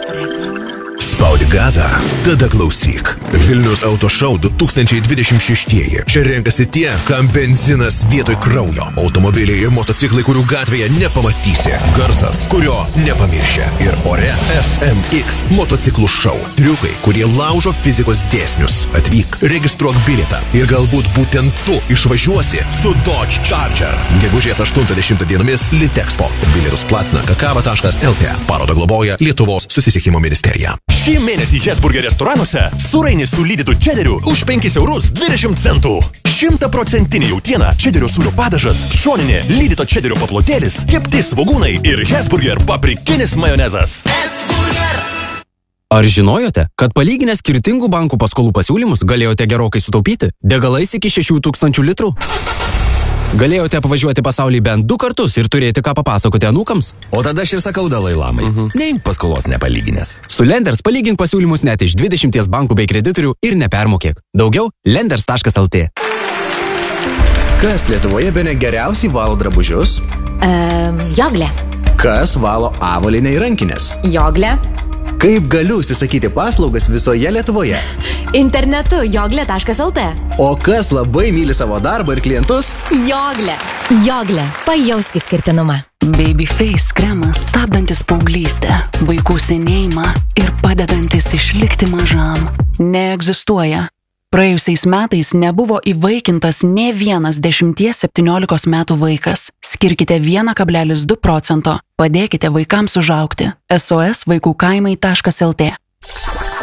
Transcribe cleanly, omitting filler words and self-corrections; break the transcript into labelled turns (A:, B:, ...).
A: Spaudi gazą, tada klausyk. Vilnius Auto Show 2026. Čia renkasi tie, kam benzinas vietoj kraujo. Automobiliai ir motociklai, kurių gatvėje nepamatysi. Garsas, kurio nepamiršė. Ir ore FMX motociklų šou. Triukai, kurie laužo fizikos dėsnius. Atvyk, registruok bilietą. Ir galbūt būtent tu išvažiuosi su Dodge Charger. Gegužės 80 dienomis Litexpo. Bilietus platina kakava.lt. Parodą globoja Lietuvos susisiekimo ministerija.
B: Šį mėnesį Hesburger restoranuose sūrainį su lydytu čederiu už 5,20 €. 100% jautiena, čederio sūrio padažas, šoninė lydyto čederio paplotėlis, kepti svogūnai ir Hesburger paprikinis majonezas.
C: Ar žinojote, kad palyginę skirtingų bankų paskolų pasiūlymus galėjote gerokai sutaupyti? Degalais iki 6,000 litrų? Galėjote apvažiuoti pasaulį bent 2 kartus ir turėti ką papasakoti anūkams?
D: O tada aš ir sakau Dalai Lamai. Neimk paskolos nepalyginęs.
C: Su Lenders palygink pasiūlymus net iš 20 bankų bei kreditorių ir nepermokėk. Daugiau lenders.lt.
E: Kas Lietuvoje bene geriausiai valo drabužius?
F: Joglė.
E: Kas valo avalynę ir rankinės?
F: Joglė.
E: Kaip galiu užsisakyti paslaugas visoje Lietuvoje?
F: Internetu joglė.lt.
E: O kas labai myli savo darbą ir klientus?
F: Joglė. Joglė. Pajausk išskirtinumą.
G: Babyface kremas stabdantis paauglystę, vaikų senėjimą ir padedantis išlikti mažam. Neegzistuoja. Praėjusiais metais nebuvo įvaikintas nė vienas 10-17 metų vaikas. Skirkite 1,2%. Padėkite vaikams užaugti. SOS vaikų kaimai.lt